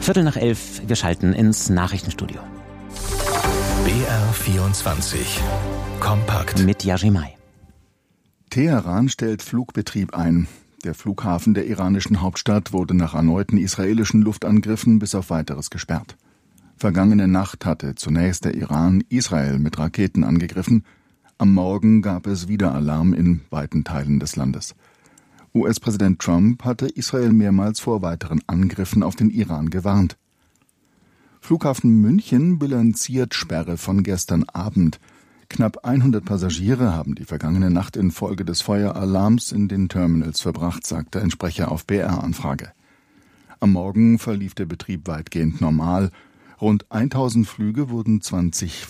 11:15. Wir schalten ins Nachrichtenstudio. BR24 Kompakt Mit Yajimai. Teheran stellt Flugbetrieb ein. Der Flughafen der iranischen Hauptstadt wurde nach erneuten israelischen Luftangriffen bis auf Weiteres gesperrt. Vergangene Nacht hatte zunächst der Iran Israel mit Raketen angegriffen. Am Morgen gab es wieder Alarm in weiten Teilen des Landes. US-Präsident Trump hatte Israel mehrmals vor weiteren Angriffen auf den Iran gewarnt. Flughafen München bilanziert Sperre von gestern Abend. Knapp 100 Passagiere haben die vergangene Nacht infolge des Feueralarms in den Terminals verbracht, sagte ein Sprecher auf BR-Anfrage. Am Morgen verlief der Betrieb weitgehend normal. Rund 1000 Flügen wurden 20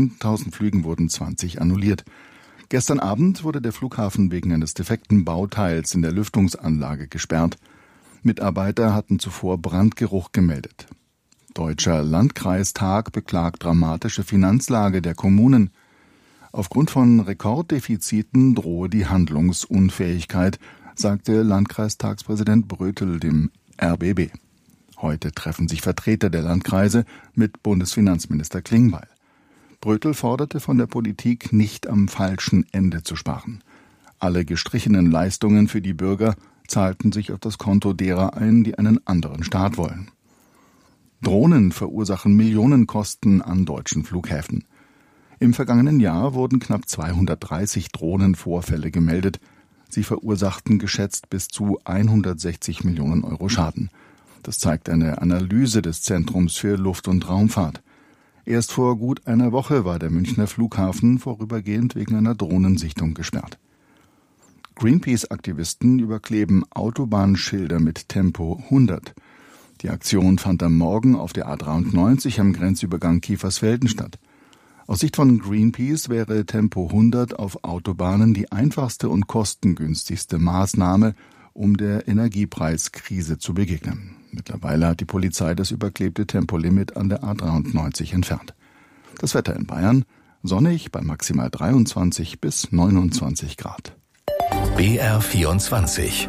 annulliert. Gestern Abend wurde der Flughafen wegen eines defekten Bauteils in der Lüftungsanlage gesperrt. Mitarbeiter hatten zuvor Brandgeruch gemeldet. Deutscher Landkreistag beklagt dramatische Finanzlage der Kommunen. Aufgrund von Rekorddefiziten drohe die Handlungsunfähigkeit, sagte Landkreistagspräsident Brötel dem RBB. Heute treffen sich Vertreter der Landkreise mit Bundesfinanzminister Klingbeil. Brötel forderte von der Politik, nicht am falschen Ende zu sparen. Alle gestrichenen Leistungen für die Bürger zahlten sich auf das Konto derer ein, die einen anderen Staat wollen. Drohnen verursachen Millionenkosten an deutschen Flughäfen. Im vergangenen Jahr wurden knapp 230 Drohnenvorfälle gemeldet. Sie verursachten geschätzt bis zu 160 Millionen Euro Schaden. Das zeigt eine Analyse des Zentrums für Luft- und Raumfahrt. Erst vor gut einer Woche war der Münchner Flughafen vorübergehend wegen einer Drohnensichtung gesperrt. Greenpeace-Aktivisten überkleben Autobahnschilder mit Tempo 100. Die Aktion fand am Morgen auf der A93 am Grenzübergang Kiefersfelden statt. Aus Sicht von Greenpeace wäre Tempo 100 auf Autobahnen die einfachste und kostengünstigste Maßnahme, um der Energiepreiskrise zu begegnen. Mittlerweile hat die Polizei das überklebte Tempolimit an der A93 entfernt. Das Wetter in Bayern: sonnig bei maximal 23 bis 29 Grad. BR24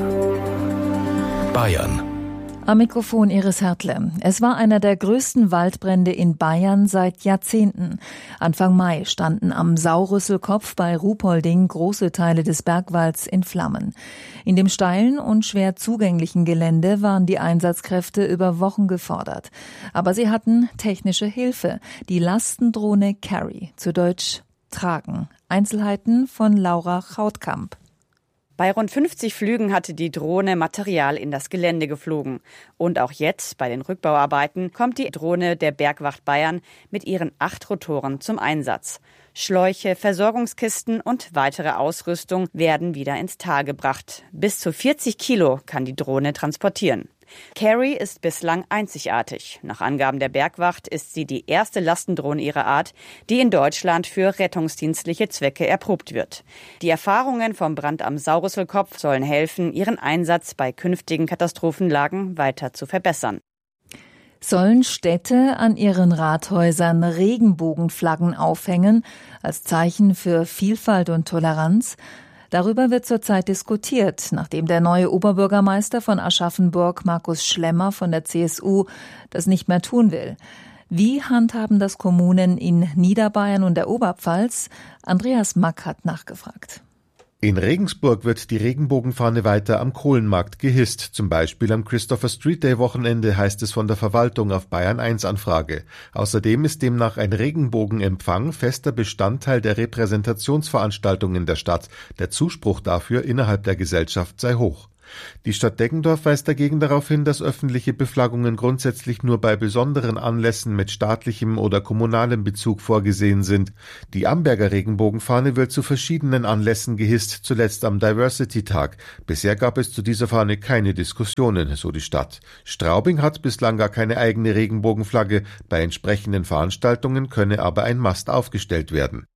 Bayern. Am Mikrofon Iris Hertle. Es war einer der größten Waldbrände in Bayern seit Jahrzehnten. Anfang Mai standen am Saurüsselkopf bei Ruhpolding große Teile des Bergwalds in Flammen. In dem steilen und schwer zugänglichen Gelände waren die Einsatzkräfte über Wochen gefordert. Aber sie hatten technische Hilfe, die Lastendrohne Carry, zu Deutsch Tragen. Einzelheiten von Laura Chautkamp. Bei rund 50 Flügen hatte die Drohne Material in das Gelände geflogen. Und auch jetzt, bei den Rückbauarbeiten, kommt die Drohne der Bergwacht Bayern mit ihren 8 Rotoren zum Einsatz. Schläuche, Versorgungskisten und weitere Ausrüstung werden wieder ins Tal gebracht. Bis zu 40 Kilo kann die Drohne transportieren. Carry ist bislang einzigartig. Nach Angaben der Bergwacht ist sie die erste Lastendrohne ihrer Art, die in Deutschland für rettungsdienstliche Zwecke erprobt wird. Die Erfahrungen vom Brand am Saurüsselkopf sollen helfen, ihren Einsatz bei künftigen Katastrophenlagen weiter zu verbessern. Sollen Städte an ihren Rathäusern Regenbogenflaggen aufhängen, als Zeichen für Vielfalt und Toleranz? Darüber wird zurzeit diskutiert, nachdem der neue Oberbürgermeister von Aschaffenburg, Markus Schlemmer von der CSU, das nicht mehr tun will. Wie handhaben das Kommunen in Niederbayern und der Oberpfalz? Andreas Mack hat nachgefragt. In Regensburg wird die Regenbogenfahne weiter am Kohlenmarkt gehisst. Zum Beispiel am Christopher Street Day Wochenende, heißt es von der Verwaltung auf Bayern 1 Anfrage. Außerdem ist demnach ein Regenbogenempfang fester Bestandteil der Repräsentationsveranstaltungen der Stadt. Der Zuspruch dafür innerhalb der Gesellschaft sei hoch. Die Stadt Deggendorf weist dagegen darauf hin, dass öffentliche Beflaggungen grundsätzlich nur bei besonderen Anlässen mit staatlichem oder kommunalem Bezug vorgesehen sind. Die Amberger Regenbogenfahne wird zu verschiedenen Anlässen gehisst, zuletzt am Diversity-Tag. Bisher gab es zu dieser Fahne keine Diskussionen, so die Stadt. Straubing hat bislang gar keine eigene Regenbogenflagge. Bei entsprechenden Veranstaltungen könne aber ein Mast aufgestellt werden.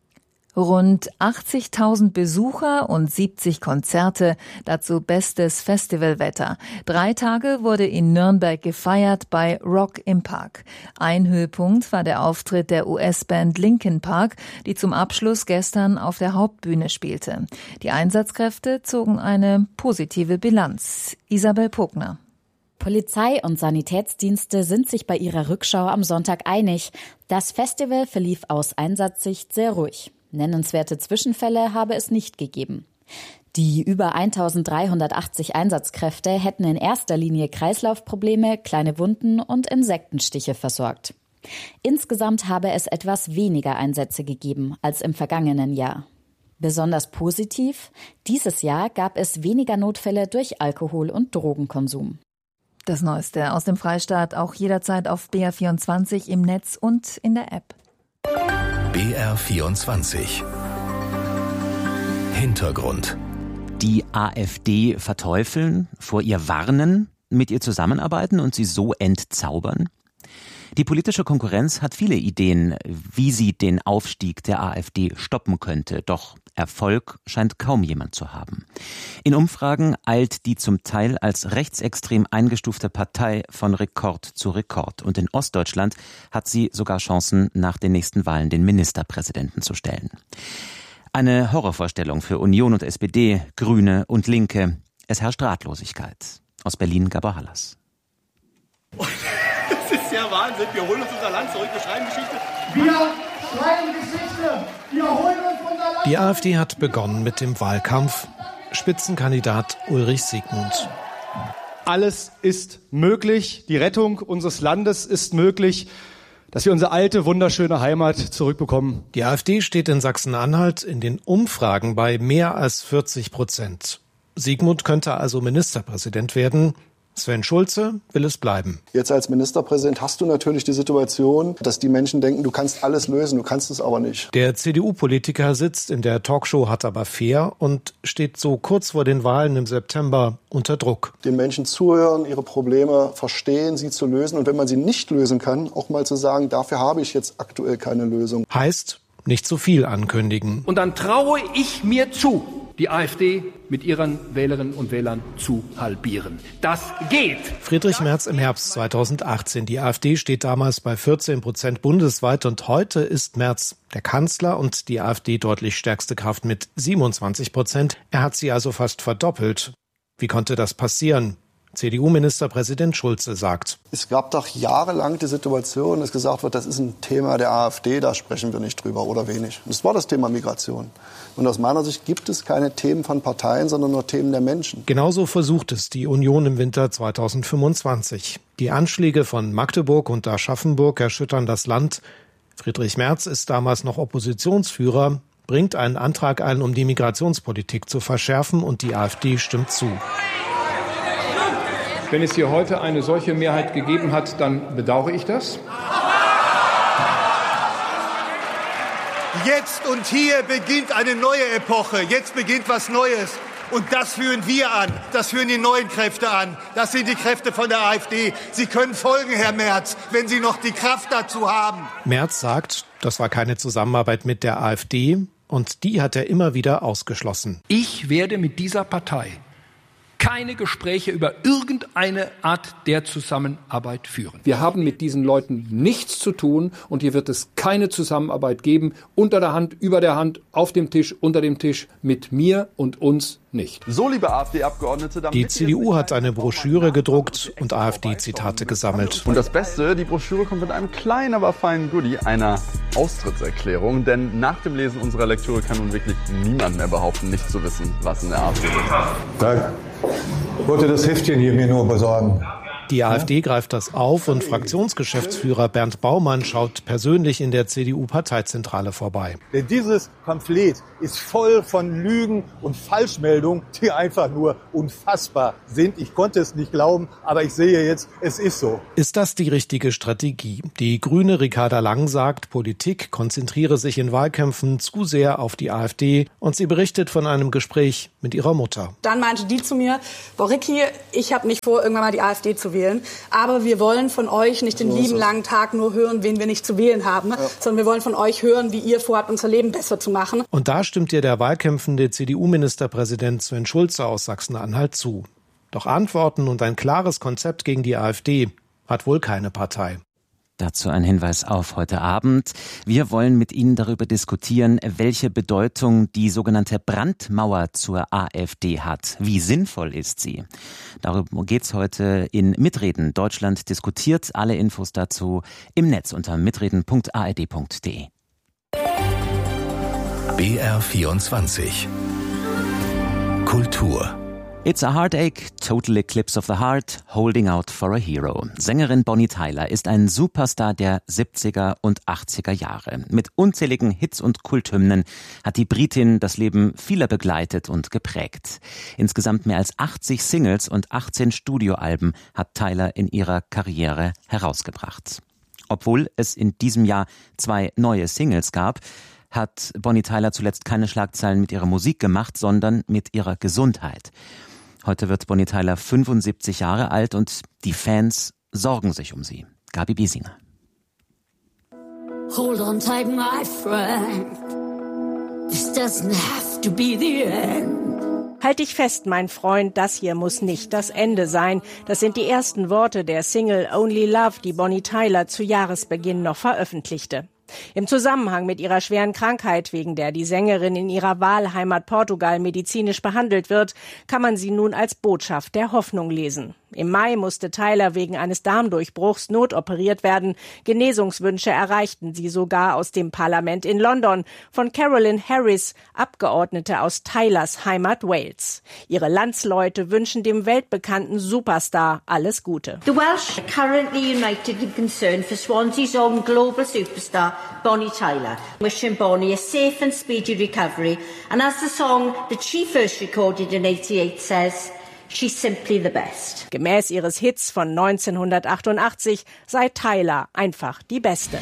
Rund 80.000 Besucher und 70 Konzerte, dazu bestes Festivalwetter. 3 Tage wurde in Nürnberg gefeiert bei Rock im Park. Ein Höhepunkt war der Auftritt der US-Band Linkin Park, die zum Abschluss gestern auf der Hauptbühne spielte. Die Einsatzkräfte zogen eine positive Bilanz. Isabel Pogner. Polizei und Sanitätsdienste sind sich bei ihrer Rückschau am Sonntag einig. Das Festival verlief aus Einsatzsicht sehr ruhig. Nennenswerte Zwischenfälle habe es nicht gegeben. Die über 1380 Einsatzkräfte hätten in erster Linie Kreislaufprobleme, kleine Wunden und Insektenstiche versorgt. Insgesamt habe es etwas weniger Einsätze gegeben als im vergangenen Jahr. Besonders positiv: dieses Jahr gab es weniger Notfälle durch Alkohol- und Drogenkonsum. Das Neueste aus dem Freistaat auch jederzeit auf BR24 im Netz und in der App. BR24 Hintergrund. Die AfD verteufeln, vor ihr warnen, mit ihr zusammenarbeiten und sie so entzaubern? Die politische Konkurrenz hat viele Ideen, wie sie den Aufstieg der AfD stoppen könnte. Doch Erfolg scheint kaum jemand zu haben. In Umfragen eilt die zum Teil als rechtsextrem eingestufte Partei von Rekord zu Rekord. Und in Ostdeutschland hat sie sogar Chancen, nach den nächsten Wahlen den Ministerpräsidenten zu stellen. Eine Horrorvorstellung für Union und SPD, Grüne und Linke. Es herrscht Ratlosigkeit. Aus Berlin, Gabor Hallas. Das ist ja Wahnsinn. Wir holen uns unser Land zurück, wir schreiben Geschichte. Wir schreiben Geschichte. Wir holen uns unser Land. Die AfD hat begonnen mit dem Wahlkampf. Spitzenkandidat Ulrich Siegmund. Alles ist möglich. Die Rettung unseres Landes ist möglich. Dass wir unsere alte, wunderschöne Heimat zurückbekommen. Die AfD steht in Sachsen-Anhalt in den Umfragen bei mehr als 40%. Siegmund könnte also Ministerpräsident werden. Sven Schulze will es bleiben. Jetzt als Ministerpräsident hast du natürlich die Situation, dass die Menschen denken, du kannst alles lösen, du kannst es aber nicht. Der CDU-Politiker sitzt in der Talkshow Hart aber fair und steht so kurz vor den Wahlen im September unter Druck. Den Menschen zuhören, ihre Probleme verstehen, sie zu lösen und wenn man sie nicht lösen kann, auch mal zu sagen, dafür habe ich jetzt aktuell keine Lösung. Heißt, nicht zu viel ankündigen. Und dann traue ich mir zu, die AfD mit ihren Wählerinnen und Wählern zu halbieren. Das geht. Friedrich Merz im Herbst 2018. Die AfD steht damals bei 14% bundesweit und heute ist Merz der Kanzler und die AfD deutlich stärkste Kraft mit 27%. Er hat sie also fast verdoppelt. Wie konnte das passieren? CDU-Ministerpräsident Schulze sagt: Es gab doch jahrelang die Situation, dass gesagt wird, das ist ein Thema der AfD, da sprechen wir nicht drüber oder wenig. Das war das Thema Migration. Und aus meiner Sicht gibt es keine Themen von Parteien, sondern nur Themen der Menschen. Genauso versucht es die Union im Winter 2025. Die Anschläge von Magdeburg und Aschaffenburg erschüttern das Land. Friedrich Merz ist damals noch Oppositionsführer, bringt einen Antrag ein, um die Migrationspolitik zu verschärfen und die AfD stimmt zu. Wenn es hier heute eine solche Mehrheit gegeben hat, dann bedauere ich das. Jetzt und hier beginnt eine neue Epoche. Jetzt beginnt was Neues. Und das führen wir an. Das führen die neuen Kräfte an. Das sind die Kräfte von der AfD. Sie können folgen, Herr Merz, wenn Sie noch die Kraft dazu haben. Merz sagt, das war keine Zusammenarbeit mit der AfD. Und die hat er immer wieder ausgeschlossen. Ich werde mit dieser Partei keine Gespräche über irgendeine Art der Zusammenarbeit führen. Wir haben mit diesen Leuten nichts zu tun und hier wird es keine Zusammenarbeit geben, unter der Hand, über der Hand, auf dem Tisch, unter dem Tisch, mit mir und uns nicht. So, liebe AfD-Abgeordnete, die CDU hat eine Broschüre gedruckt und AfD-Zitate gesammelt. Und das Beste, die Broschüre kommt mit einem kleinen, aber feinen Goodie, einer Austrittserklärung. Denn nach dem Lesen unserer Lektüre kann nun wirklich niemand mehr behaupten, nicht zu wissen, was in der AfD ist. Danke. Ich wollte das Heftchen hier mir nur besorgen. Die AfD greift das auf und Fraktionsgeschäftsführer Bernd Baumann schaut persönlich in der CDU-Parteizentrale vorbei. Denn dieses Pamphlet ist voll von Lügen und Falschmeldungen, die einfach nur unfassbar sind. Ich konnte es nicht glauben, aber ich sehe jetzt, es ist so. Ist das die richtige Strategie? Die Grüne Ricarda Lang sagt, Politik konzentriere sich in Wahlkämpfen zu sehr auf die AfD und sie berichtet von einem Gespräch mit ihrer Mutter. Dann meinte die zu mir, Frau Ricki, ich habe nicht vor, irgendwann mal die AfD zu wählen. Aber wir wollen von euch nicht den lieben langen Tag nur hören, wen wir nicht zu wählen haben, sondern wir wollen von euch hören, wie ihr vorhabt, unser Leben besser zu machen. Und da stimmt ihr der wahlkämpfende CDU-Ministerpräsident Sven Schulze aus Sachsen-Anhalt zu. Doch Antworten und ein klares Konzept gegen die AfD hat wohl keine Partei. Dazu ein Hinweis auf heute Abend. Wir wollen mit Ihnen darüber diskutieren, welche Bedeutung die sogenannte Brandmauer zur AfD hat. Wie sinnvoll ist sie? Darüber geht's heute in Mitreden. Deutschland diskutiert. Alle Infos dazu im Netz unter mitreden.ard.de. BR24 Kultur. It's a Heartache, Total Eclipse of the Heart, Holding Out for a Hero. Sängerin Bonnie Tyler ist ein Superstar der 70er und 80er Jahre. Mit unzähligen Hits und Kulthymnen hat die Britin das Leben vieler begleitet und geprägt. Insgesamt mehr als 80 Singles und 18 Studioalben hat Tyler in ihrer Karriere herausgebracht. Obwohl es in diesem Jahr 2 neue Singles gab, hat Bonnie Tyler zuletzt keine Schlagzeilen mit ihrer Musik gemacht, sondern mit ihrer Gesundheit. Heute wird Bonnie Tyler 75 Jahre alt und die Fans sorgen sich um sie. Gabi Biesinger. Hold on tight, my friend. This doesn't have to be the end. Halt dich fest, mein Freund, das hier muss nicht das Ende sein. Das sind die ersten Worte der Single Only Love, die Bonnie Tyler zu Jahresbeginn noch veröffentlichte. Im Zusammenhang mit ihrer schweren Krankheit, wegen der die Sängerin in ihrer Wahlheimat Portugal medizinisch behandelt wird, kann man sie nun als Botschaft der Hoffnung lesen. Im Mai musste Tyler wegen eines Darmdurchbruchs notoperiert werden. Genesungswünsche erreichten sie sogar aus dem Parlament in London von Carolyn Harris, Abgeordnete aus Tylers Heimat Wales. Ihre Landsleute wünschen dem weltbekannten Superstar alles Gute. The Welsh are currently united in concern for Swansea's own global superstar Bonnie Tyler. Wishing Bonnie a safe and speedy recovery. And as the song that she first recorded in 1988 says, she's simply the best. Gemäß ihres Hits von 1988 sei Tyler einfach die Beste.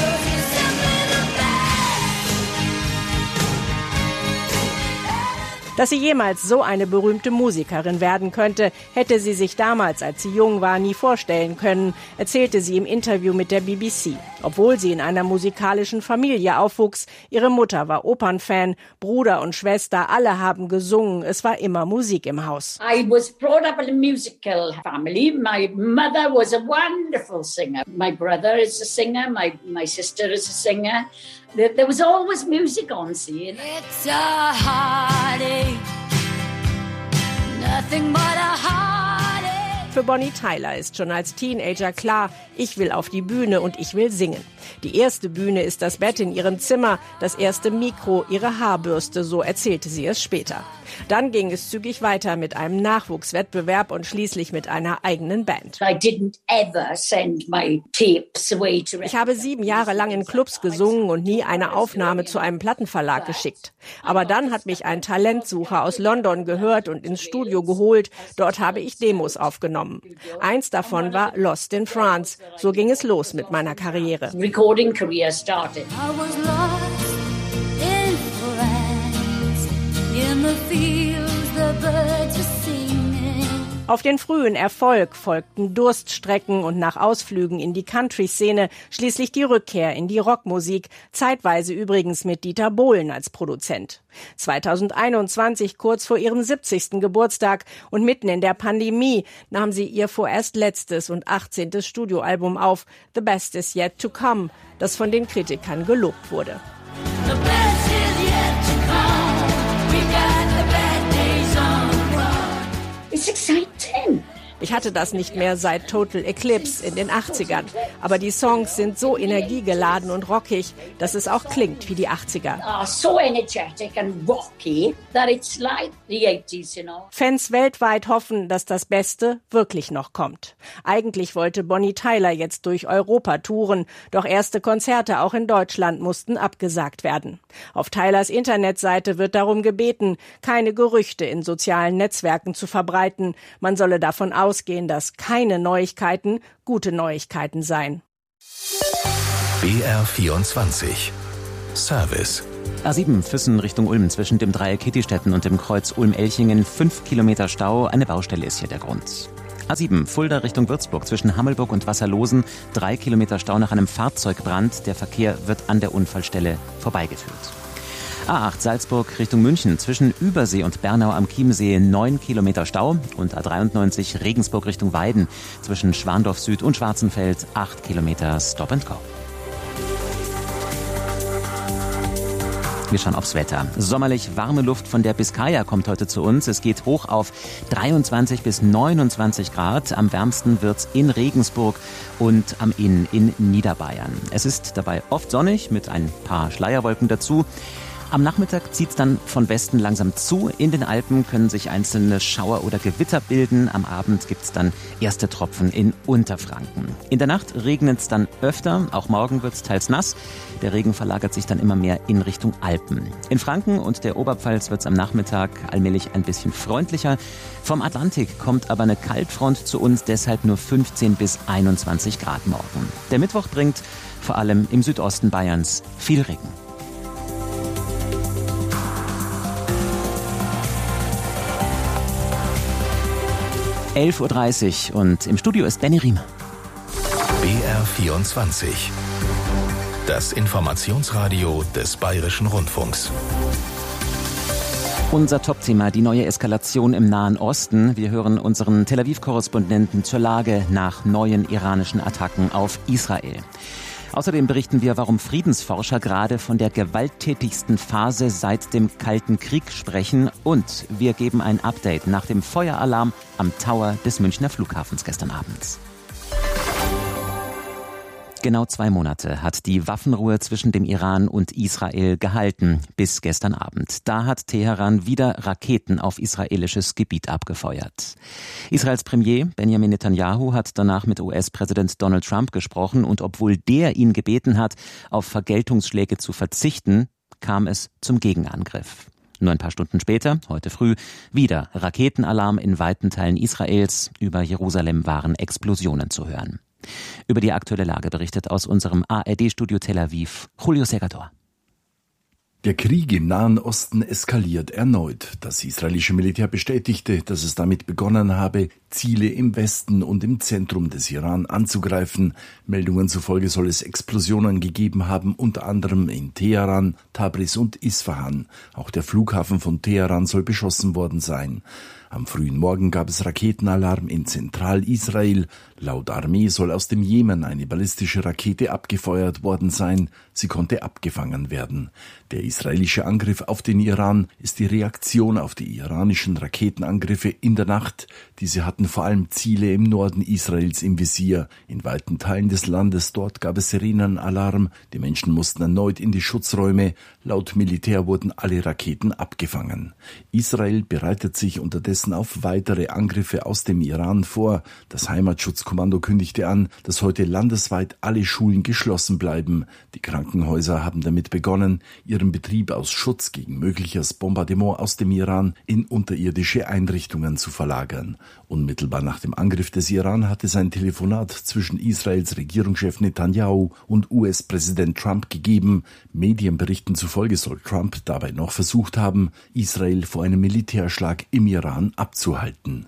Dass sie jemals so eine berühmte Musikerin werden könnte, hätte sie sich damals, als sie jung war, nie vorstellen können, erzählte sie im Interview mit der BBC. Obwohl sie in einer musikalischen Familie aufwuchs, ihre Mutter war Opernfan, Bruder und Schwester, alle haben gesungen, es war immer Musik im Haus. I was brought up in a musical family. My mother was a wonderful singer. My brother is a singer, my sister is a singer. There was always music on, see. It's a heartache, nothing but a heartache. Für Bonnie Tyler ist schon als Teenager klar, ich will auf die Bühne und ich will singen. Die erste Bühne ist das Bett in ihrem Zimmer, das erste Mikro, ihre Haarbürste, so erzählte sie es später. Dann ging es zügig weiter mit einem Nachwuchswettbewerb und schließlich mit einer eigenen Band. Ich habe 7 Jahre lang in Clubs gesungen und nie eine Aufnahme zu einem Plattenverlag geschickt. Aber dann hat mich ein Talentsucher aus London gehört und ins Studio geholt. Dort habe ich Demos aufgenommen. Eins davon war Lost in France. So ging es los mit meiner Karriere. Recording career started. I was lost in France, in the fields the birds were singing. Auf den frühen Erfolg folgten Durststrecken und nach Ausflügen in die Country-Szene schließlich die Rückkehr in die Rockmusik, zeitweise übrigens mit Dieter Bohlen als Produzent. 2021, kurz vor ihrem 70. Geburtstag und mitten in der Pandemie, nahm sie ihr vorerst letztes und 18. Studioalbum auf, The Best Is Yet to Come, das von den Kritikern gelobt wurde. The best is yet to come. We got the bad days on the run. It's exciting. Ich hatte das nicht mehr seit Total Eclipse in den 80ern. Aber die Songs sind so energiegeladen und rockig, dass es auch klingt wie die 80er. So energetic and rocky that it's like the 80s, you know. Fans weltweit hoffen, dass das Beste wirklich noch kommt. Eigentlich wollte Bonnie Tyler jetzt durch Europa touren, doch erste Konzerte auch in Deutschland mussten abgesagt werden. Auf Tylers Internetseite wird darum gebeten, keine Gerüchte in sozialen Netzwerken zu verbreiten. Man solle davon ausgehen, dass keine Neuigkeiten gute Neuigkeiten seien. BR24 Service. A7 Füssen Richtung Ulm zwischen dem Dreieck Kittistetten und dem Kreuz Ulm-Elchingen 5 Kilometer Stau. Eine Baustelle ist hier der Grund. A7 Fulda Richtung Würzburg zwischen Hammelburg und Wasserlosen 3 Kilometer Stau nach einem Fahrzeugbrand. Der Verkehr wird an der Unfallstelle vorbeigeführt. A8 Salzburg Richtung München zwischen Übersee und Bernau am Chiemsee 9 Kilometer Stau und A93 Regensburg Richtung Weiden zwischen Schwandorf Süd und Schwarzenfeld 8 Kilometer Stop and Go. Wir schauen aufs Wetter. Sommerlich warme Luft von der Biskaya kommt heute zu uns. Es geht hoch auf 23 bis 29 Grad. Am wärmsten wird's in Regensburg und am Inn in Niederbayern. Es ist dabei oft sonnig mit ein paar Schleierwolken dazu. Am Nachmittag zieht es dann von Westen langsam zu. In den Alpen können sich einzelne Schauer oder Gewitter bilden. Am Abend gibt es dann erste Tropfen in Unterfranken. In der Nacht regnet es dann öfter. Auch morgen wird es teils nass. Der Regen verlagert sich dann immer mehr in Richtung Alpen. In Franken und der Oberpfalz wird es am Nachmittag allmählich ein bisschen freundlicher. Vom Atlantik kommt aber eine Kaltfront zu uns, deshalb nur 15 bis 21 Grad morgen. Der Mittwoch bringt vor allem im Südosten Bayerns viel Regen. 11.30 Uhr und im Studio ist Benny Riemer. BR24. Das Informationsradio des Bayerischen Rundfunks. Unser Topthema, die neue Eskalation im Nahen Osten. Wir hören unseren Tel Aviv-Korrespondenten zur Lage nach neuen iranischen Attacken auf Israel. Außerdem berichten wir, warum Friedensforscher gerade von der gewalttätigsten Phase seit dem Kalten Krieg sprechen. Und wir geben ein Update nach dem Feueralarm am Tower des Münchner Flughafens gestern Abend. Genau 2 Monate hat die Waffenruhe zwischen dem Iran und Israel gehalten, bis gestern Abend. Da hat Teheran wieder Raketen auf israelisches Gebiet abgefeuert. Israels Premier Benjamin Netanyahu hat danach mit US-Präsident Donald Trump gesprochen und obwohl der ihn gebeten hat, auf Vergeltungsschläge zu verzichten, kam es zum Gegenangriff. Nur ein paar Stunden später, heute früh, wieder Raketenalarm in weiten Teilen Israels. Über Jerusalem waren Explosionen zu hören. Über die aktuelle Lage berichtet aus unserem ARD-Studio Tel Aviv Julio Segador. Der Krieg im Nahen Osten eskaliert erneut. Das israelische Militär bestätigte, dass es damit begonnen habe, Ziele im Westen und im Zentrum des Iran anzugreifen. Meldungen zufolge soll es Explosionen gegeben haben, unter anderem in Teheran, Tabriz und Isfahan. Auch der Flughafen von Teheran soll beschossen worden sein. Am frühen Morgen gab es Raketenalarm in Zentralisrael. Laut Armee soll aus dem Jemen eine ballistische Rakete abgefeuert worden sein. Sie konnte abgefangen werden. Der israelische Angriff auf den Iran ist die Reaktion auf die iranischen Raketenangriffe in der Nacht. Diese hatten vor allem Ziele im Norden Israels im Visier. In weiten Teilen des Landes dort gab es Sirenenalarm. Die Menschen mussten erneut in die Schutzräume. Laut Militär wurden alle Raketen abgefangen. Israel bereitet sich unterdessen auf weitere Angriffe aus dem Iran vor. Das Heimatschutzkommando kündigte an, dass heute landesweit alle Schulen geschlossen bleiben. Die Krankenhäuser haben damit begonnen, ihren Betrieb aus Schutz gegen mögliches Bombardement aus dem Iran in unterirdische Einrichtungen zu verlagern. Unmittelbar nach dem Angriff des Iran hatte es ein Telefonat zwischen Israels Regierungschef Netanyahu und US-Präsident Trump gegeben. Medienberichten zufolge soll Trump dabei noch versucht haben, Israel vor einem Militärschlag im Iran abzuhalten.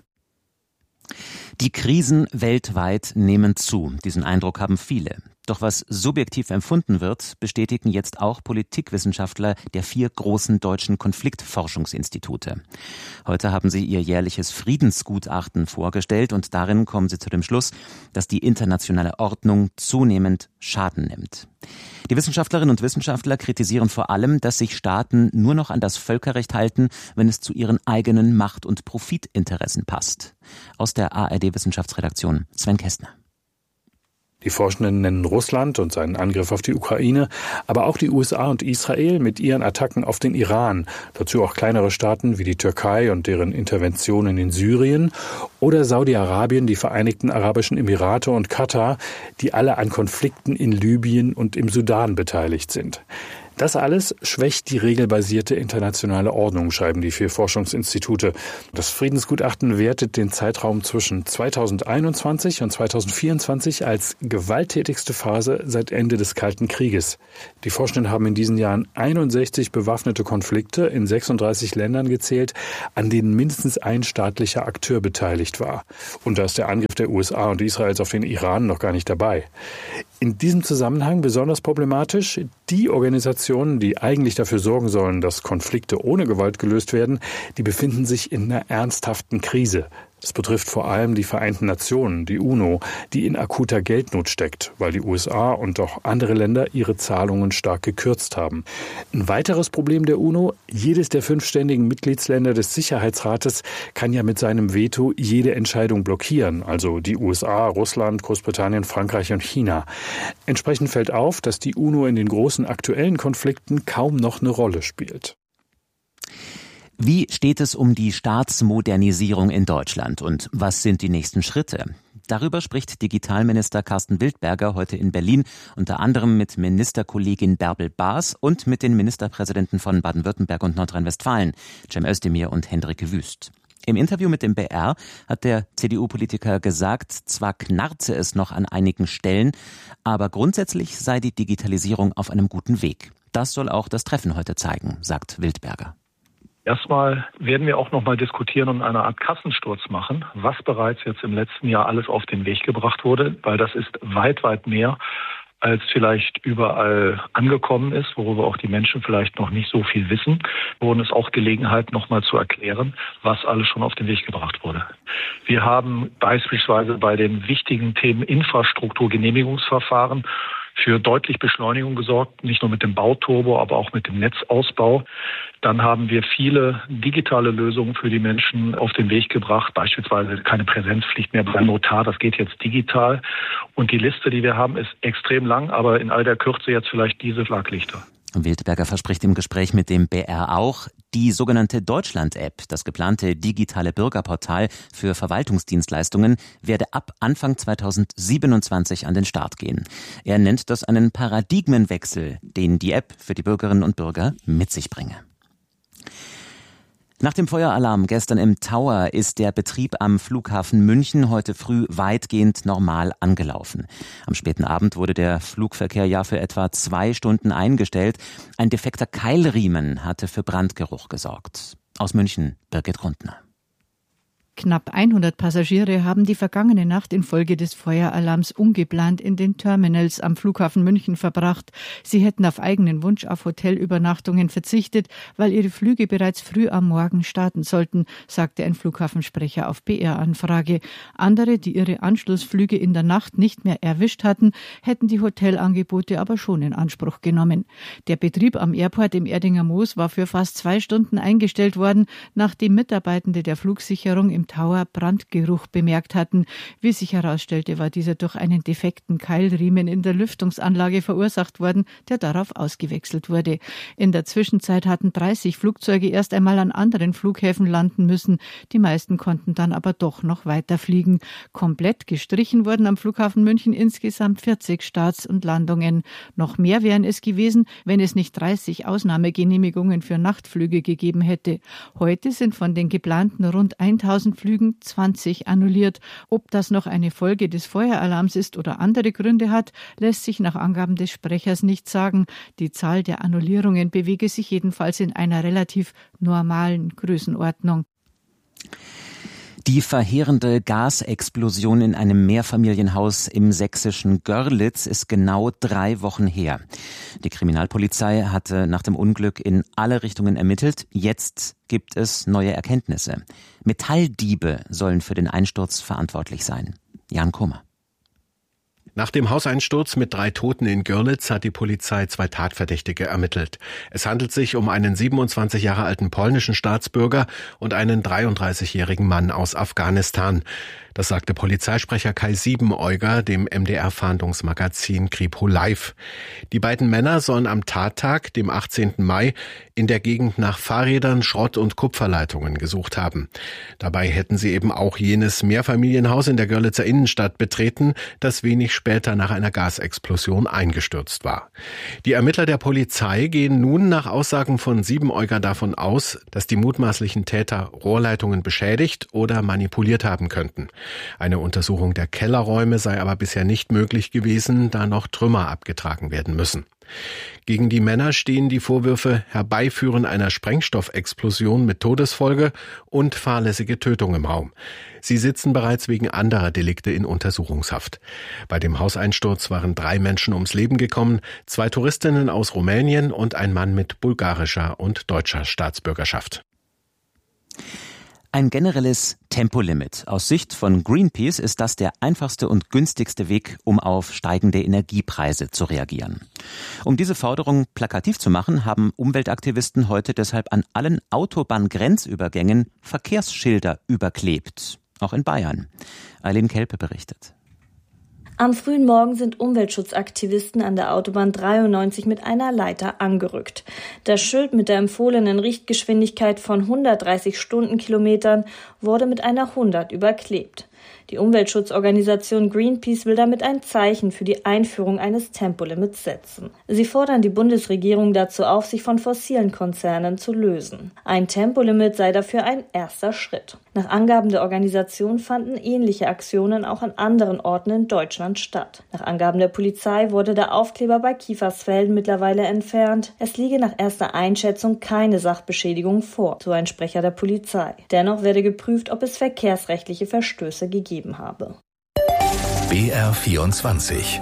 Die Krisen weltweit nehmen zu. Diesen Eindruck haben viele. Doch was subjektiv empfunden wird, bestätigen jetzt auch Politikwissenschaftler der 4 großen deutschen Konfliktforschungsinstitute. Heute haben sie ihr jährliches Friedensgutachten vorgestellt und darin kommen sie zu dem Schluss, dass die internationale Ordnung zunehmend Schaden nimmt. Die Wissenschaftlerinnen und Wissenschaftler kritisieren vor allem, dass sich Staaten nur noch an das Völkerrecht halten, wenn es zu ihren eigenen Macht- und Profitinteressen passt. Aus der ARD-Wissenschaftsredaktion Sven Kästner. Die Forschenden nennen Russland und seinen Angriff auf die Ukraine, aber auch die USA und Israel mit ihren Attacken auf den Iran, dazu auch kleinere Staaten wie die Türkei und deren Interventionen in Syrien oder Saudi-Arabien, die Vereinigten Arabischen Emirate und Katar, die alle an Konflikten in Libyen und im Sudan beteiligt sind. Das alles schwächt die regelbasierte internationale Ordnung, schreiben die 4 Forschungsinstitute. Das Friedensgutachten wertet den Zeitraum zwischen 2021 und 2024 als gewalttätigste Phase seit Ende des Kalten Krieges. Die Forschenden haben in diesen Jahren 61 bewaffnete Konflikte in 36 Ländern gezählt, an denen mindestens ein staatlicher Akteur beteiligt war. Und da ist der Angriff der USA und Israels auf den Iran noch gar nicht dabei. In diesem Zusammenhang besonders problematisch: Die Organisationen, die eigentlich dafür sorgen sollen, dass Konflikte ohne Gewalt gelöst werden, die befinden sich in einer ernsthaften Krise. Das betrifft vor allem die Vereinten Nationen, die UNO, die in akuter Geldnot steckt, weil die USA und auch andere Länder ihre Zahlungen stark gekürzt haben. Ein weiteres Problem der UNO: Jedes der 5 ständigen Mitgliedsländer des Sicherheitsrates kann ja mit seinem Veto jede Entscheidung blockieren, also die USA, Russland, Großbritannien, Frankreich und China. Entsprechend fällt auf, dass die UNO in den großen aktuellen Konflikten kaum noch eine Rolle spielt. Wie steht es um die Staatsmodernisierung in Deutschland und was sind die nächsten Schritte? Darüber spricht Digitalminister Carsten Wildberger heute in Berlin, unter anderem mit Ministerkollegin Bärbel Baas und mit den Ministerpräsidenten von Baden-Württemberg und Nordrhein-Westfalen, Cem Özdemir und Hendrike Wüst. Im Interview mit dem BR hat der CDU-Politiker gesagt, zwar knarze es noch an einigen Stellen, aber grundsätzlich sei die Digitalisierung auf einem guten Weg. Das soll auch das Treffen heute zeigen, sagt Wildberger. Erstmal werden wir auch noch mal diskutieren und eine Art Kassensturz machen, was bereits jetzt im letzten Jahr alles auf den Weg gebracht wurde, weil das ist weit, weit mehr, als vielleicht überall angekommen ist, worüber auch die Menschen vielleicht noch nicht so viel wissen. Wurden es auch Gelegenheit, noch mal zu erklären, was alles schon auf den Weg gebracht wurde. Wir haben beispielsweise bei den wichtigen Themen Infrastruktur, Genehmigungsverfahren für deutlich Beschleunigung gesorgt, nicht nur mit dem Bauturbo, aber auch mit dem Netzausbau. Dann haben wir viele digitale Lösungen für die Menschen auf den Weg gebracht, beispielsweise keine Präsenzpflicht mehr beim Notar, das geht jetzt digital. Und die Liste, die wir haben, ist extrem lang, aber in all der Kürze jetzt vielleicht diese Schlaglichter. Wildberger verspricht im Gespräch mit dem BR auch, die sogenannte Deutschland-App, das geplante digitale Bürgerportal für Verwaltungsdienstleistungen, werde ab Anfang 2027 an den Start gehen. Er nennt das einen Paradigmenwechsel, den die App für die Bürgerinnen und Bürger mit sich bringe. Nach dem Feueralarm gestern im Tower ist der Betrieb am Flughafen München heute früh weitgehend normal angelaufen. Am späten Abend wurde der Flugverkehr ja für etwa 2 Stunden eingestellt. Ein defekter Keilriemen hatte für Brandgeruch gesorgt. Aus München, Birgit Grundner. Knapp 100 Passagiere haben die vergangene Nacht infolge des Feueralarms ungeplant in den Terminals am Flughafen München verbracht. Sie hätten auf eigenen Wunsch auf Hotelübernachtungen verzichtet, weil ihre Flüge bereits früh am Morgen starten sollten, sagte ein Flughafensprecher auf BR-Anfrage. Andere, die ihre Anschlussflüge in der Nacht nicht mehr erwischt hatten, hätten die Hotelangebote aber schon in Anspruch genommen. Der Betrieb am Airport im Erdinger Moos war für fast 2 Stunden eingestellt worden, nachdem Mitarbeitende der Flugsicherung im Tower Brandgeruch bemerkt hatten. Wie sich herausstellte, war dieser durch einen defekten Keilriemen in der Lüftungsanlage verursacht worden, der darauf ausgewechselt wurde. In der Zwischenzeit hatten 30 Flugzeuge erst einmal an anderen Flughäfen landen müssen. Die meisten konnten dann aber doch noch weiterfliegen. Komplett gestrichen wurden am Flughafen München insgesamt 40 Starts und Landungen. Noch mehr wären es gewesen, wenn es nicht 30 Ausnahmegenehmigungen für Nachtflüge gegeben hätte. Heute sind von den geplanten rund 1000 Flügen 20 annulliert. Ob das noch eine Folge des Feueralarms ist oder andere Gründe hat, lässt sich nach Angaben des Sprechers nicht sagen. Die Zahl der Annullierungen bewege sich jedenfalls in einer relativ normalen Größenordnung. Die verheerende Gasexplosion in einem Mehrfamilienhaus im sächsischen Görlitz ist genau 3 Wochen her. Die Kriminalpolizei hatte nach dem Unglück in alle Richtungen ermittelt. Jetzt gibt es neue Erkenntnisse. Metalldiebe sollen für den Einsturz verantwortlich sein. Jan Kummer. Nach dem Hauseinsturz mit 3 Toten in Görlitz hat die Polizei 2 Tatverdächtige ermittelt. Es handelt sich um einen 27 Jahre alten polnischen Staatsbürger und einen 33-jährigen Mann aus Afghanistan. Das sagte Polizeisprecher Kai Siebeneuger dem MDR-Fahndungsmagazin Kripo Live. Die beiden Männer sollen am Tattag, dem 18. Mai, in der Gegend nach Fahrrädern, Schrott- und Kupferleitungen gesucht haben. Dabei hätten sie eben auch jenes Mehrfamilienhaus in der Görlitzer Innenstadt betreten, das wenig später nach einer Gasexplosion eingestürzt war. Die Ermittler der Polizei gehen nun nach Aussagen von Siebeneuger davon aus, dass die mutmaßlichen Täter Rohrleitungen beschädigt oder manipuliert haben könnten. Eine Untersuchung der Kellerräume sei aber bisher nicht möglich gewesen, da noch Trümmer abgetragen werden müssen. Gegen die Männer stehen die Vorwürfe Herbeiführen einer Sprengstoffexplosion mit Todesfolge und fahrlässige Tötung im Raum. Sie sitzen bereits wegen anderer Delikte in Untersuchungshaft. Bei dem Hauseinsturz waren 3 Menschen ums Leben gekommen, 2 Touristinnen aus Rumänien und ein Mann mit bulgarischer und deutscher Staatsbürgerschaft. Ein generelles Tempolimit. Aus Sicht von Greenpeace ist das der einfachste und günstigste Weg, um auf steigende Energiepreise zu reagieren. Um diese Forderung plakativ zu machen, haben Umweltaktivisten heute deshalb an allen Autobahngrenzübergängen Verkehrsschilder überklebt. Auch in Bayern. Eileen Kelpe berichtet. Am frühen Morgen sind Umweltschutzaktivisten an der Autobahn 93 mit einer Leiter angerückt. Das Schild mit der empfohlenen Richtgeschwindigkeit von 130 Stundenkilometern wurde mit einer 100 überklebt. Die Umweltschutzorganisation Greenpeace will damit ein Zeichen für die Einführung eines Tempolimits setzen. Sie fordern die Bundesregierung dazu auf, sich von fossilen Konzernen zu lösen. Ein Tempolimit sei dafür ein erster Schritt. Nach Angaben der Organisation fanden ähnliche Aktionen auch an anderen Orten in Deutschland statt. Nach Angaben der Polizei wurde der Aufkleber bei Kiefersfelden mittlerweile entfernt. Es liege nach erster Einschätzung keine Sachbeschädigung vor, so ein Sprecher der Polizei. Dennoch werde geprüft, ob es verkehrsrechtliche Verstöße gegeben habe. BR24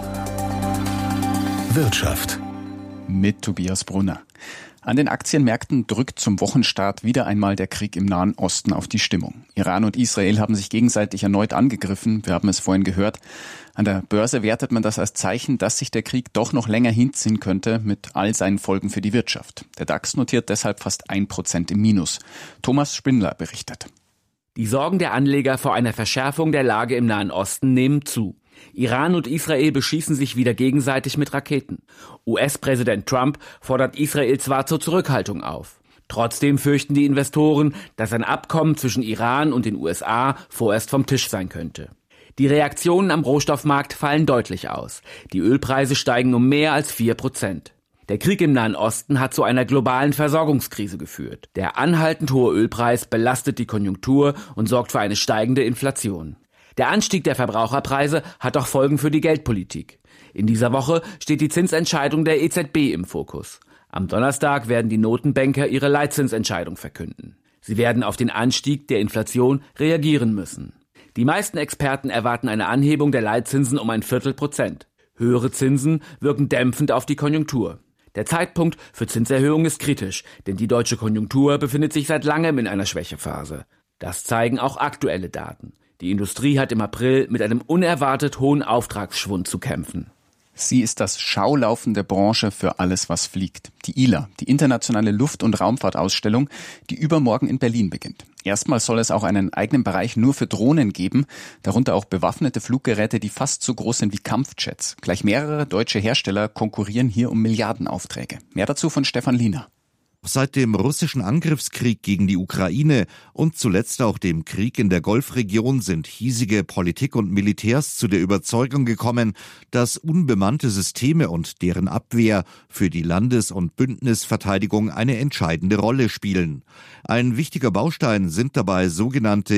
Wirtschaft mit Tobias Brunner. An den Aktienmärkten drückt zum Wochenstart wieder einmal der Krieg im Nahen Osten auf die Stimmung. Iran und Israel haben sich gegenseitig erneut angegriffen. Wir haben es vorhin gehört. An der Börse wertet man das als Zeichen, dass sich der Krieg doch noch länger hinziehen könnte mit all seinen Folgen für die Wirtschaft. Der DAX notiert deshalb fast 1% im Minus. Thomas Spindler berichtet. Die Sorgen der Anleger vor einer Verschärfung der Lage im Nahen Osten nehmen zu. Iran und Israel beschießen sich wieder gegenseitig mit Raketen. US-Präsident Trump fordert Israel zwar zur Zurückhaltung auf. Trotzdem fürchten die Investoren, dass ein Abkommen zwischen Iran und den USA vorerst vom Tisch sein könnte. Die Reaktionen am Rohstoffmarkt fallen deutlich aus. Die Ölpreise steigen um mehr als 4%. Der Krieg im Nahen Osten hat zu einer globalen Versorgungskrise geführt. Der anhaltend hohe Ölpreis belastet die Konjunktur und sorgt für eine steigende Inflation. Der Anstieg der Verbraucherpreise hat auch Folgen für die Geldpolitik. In dieser Woche steht die Zinsentscheidung der EZB im Fokus. Am Donnerstag werden die Notenbanker ihre Leitzinsentscheidung verkünden. Sie werden auf den Anstieg der Inflation reagieren müssen. Die meisten Experten erwarten eine Anhebung der Leitzinsen um 0,25%. Höhere Zinsen wirken dämpfend auf die Konjunktur. Der Zeitpunkt für Zinserhöhung ist kritisch, denn die deutsche Konjunktur befindet sich seit langem in einer Schwächephase. Das zeigen auch aktuelle Daten. Die Industrie hat im April mit einem unerwartet hohen Auftragsschwund zu kämpfen. Sie ist das Schaulaufen der Branche für alles, was fliegt. Die ILA, die internationale Luft- und Raumfahrtausstellung, die übermorgen in Berlin beginnt. Erstmals soll es auch einen eigenen Bereich nur für Drohnen geben, darunter auch bewaffnete Fluggeräte, die fast so groß sind wie Kampfjets. Gleich mehrere deutsche Hersteller konkurrieren hier um Milliardenaufträge. Mehr dazu von Stefan Liener. Seit dem russischen Angriffskrieg gegen die Ukraine und zuletzt auch dem Krieg in der Golfregion sind hiesige Politik und Militärs zu der Überzeugung gekommen, dass unbemannte Systeme und deren Abwehr für die Landes- und Bündnisverteidigung eine entscheidende Rolle spielen. Ein wichtiger Baustein sind dabei sogenannte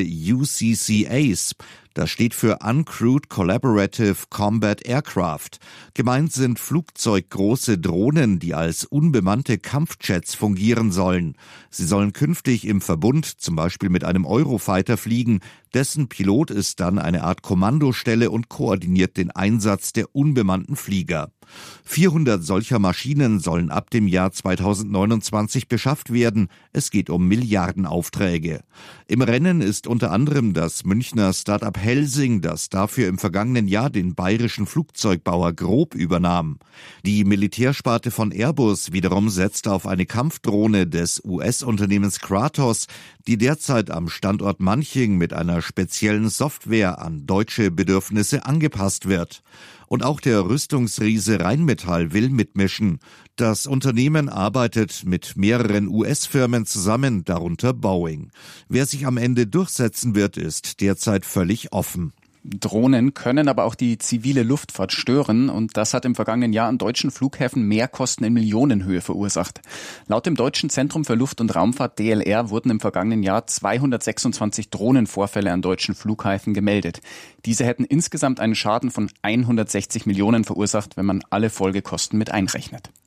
UCCAs. Das steht für Uncrewed Collaborative Combat Aircraft. Gemeint sind flugzeuggroße Drohnen, die als unbemannte Kampfjets fungieren sollen. Sie sollen künftig im Verbund zum Beispiel mit einem Eurofighter fliegen. Dessen Pilot ist dann eine Art Kommandostelle und koordiniert den Einsatz der unbemannten Flieger. 400 solcher Maschinen sollen ab dem Jahr 2029 beschafft werden. Es geht um Milliardenaufträge. Im Rennen ist unter anderem das Münchner Start-up Helsing, das dafür im vergangenen Jahr den bayerischen Flugzeugbauer Grob übernahm. Die Militärsparte von Airbus wiederum setzt auf eine Kampfdrohne des US-Unternehmens Kratos, die derzeit am Standort Manching mit einer speziellen Software an deutsche Bedürfnisse angepasst wird. Und auch der Rüstungsriese Rheinmetall will mitmischen. Das Unternehmen arbeitet mit mehreren US-Firmen zusammen, darunter Boeing. Wer sich am Ende durchsetzen wird, ist derzeit völlig offen. Drohnen können aber auch die zivile Luftfahrt stören und das hat im vergangenen Jahr an deutschen Flughäfen Mehrkosten in Millionenhöhe verursacht. Laut dem Deutschen Zentrum für Luft- und Raumfahrt DLR wurden im vergangenen Jahr 226 Drohnenvorfälle an deutschen Flughäfen gemeldet. Diese hätten insgesamt einen Schaden von 160 Millionen verursacht, wenn man alle Folgekosten mit einrechnet.